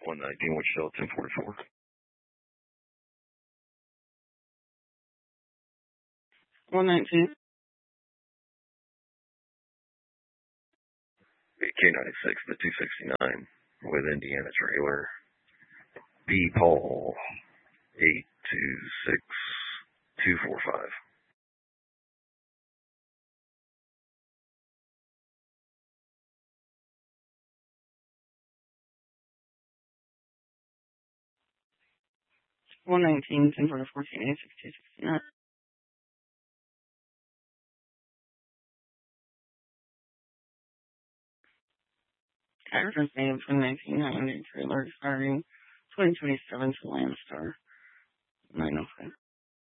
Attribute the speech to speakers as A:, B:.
A: 119 Wichita 1044.
B: K96,
A: the 269 with Indiana trailer. B. Paul 826245.
B: K19, 1044, K96, 269. Address name 2019 Hyundai trailer expiring 2027 to Landstar 905.